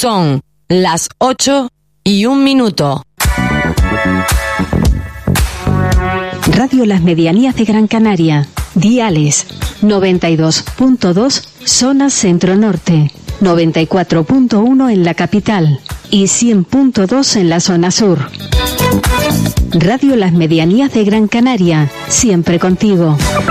Son las 8:01. Radio Las Medianías de Gran Canaria. Diales 92.2 zona centro-norte, 94.1 en la capital y 100.2 en la zona sur. Radio Las Medianías de Gran Canaria, siempre contigo.